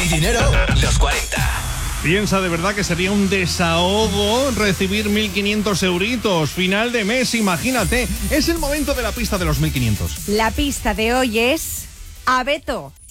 y dinero, los 40. Piensa de verdad que sería un desahogo recibir 1.500 euritos. Final de mes, imagínate. Es el momento de la pista de los 1.500. La pista de hoy es Abeto.